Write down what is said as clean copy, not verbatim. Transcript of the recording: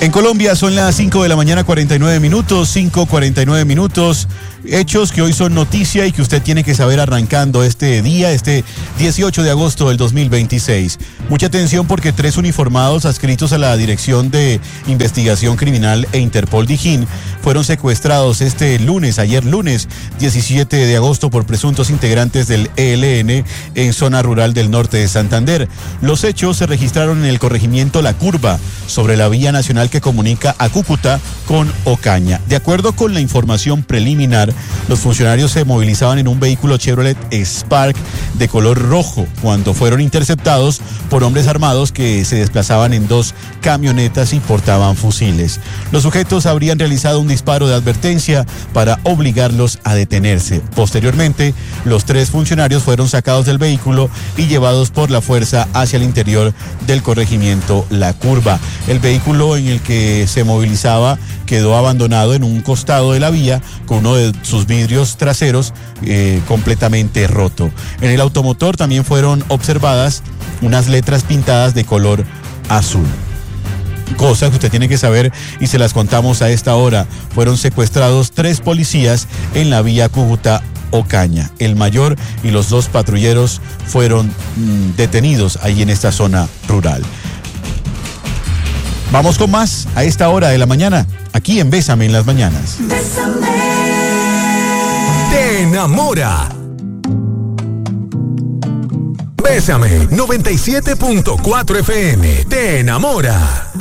En Colombia son las 5 de la mañana, 49 minutos, 5:49 minutos. Hechos que hoy son noticia y que usted tiene que saber arrancando este día, este 18 de agosto del 2026. Mucha atención porque 3 uniformados adscritos a la Dirección de Investigación Criminal e Interpol Dijín fueron secuestrados ayer lunes 17 de agosto por presuntos integrantes del ELN en zona rural del norte de Santander. Los hechos se registraron en el corregimiento La Curva, sobre la vía nacional que comunica a Cúcuta con Ocaña. De acuerdo con la información preliminar, los funcionarios se movilizaban en un vehículo Chevrolet Spark de color rojo cuando fueron interceptados por hombres armados que se desplazaban en 2 camionetas y portaban fusiles. Los sujetos habrían realizado un disparo de advertencia para obligarlos a detenerse. Posteriormente, los 3 funcionarios fueron sacados del vehículo y llevados por la fuerza hacia el interior del corregimiento La Curva. El vehículo en el que se movilizaba quedó abandonado en un costado de la vía con uno de sus vidrios traseros completamente roto. En el automotor también fueron observadas unas letras pintadas de color azul. Cosas que usted tiene que saber y se las contamos a esta hora. Fueron secuestrados 3 policías en la vía Cúcuta-Ocaña. El mayor y los 2 patrulleros fueron detenidos ahí en esta zona rural. Vamos con más a esta hora de la mañana, aquí en Bésame en las Mañanas. Bésame. Te enamora. Bésame 97.4 FM. Te enamora.